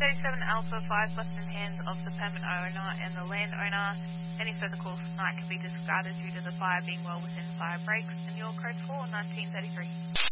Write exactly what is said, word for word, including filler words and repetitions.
thirty-seven Alpha five left in hands of the permit owner and the landowner. Any further calls tonight can be discarded due to the fire being well within fire breaks, and your code four nineteen thirty-three.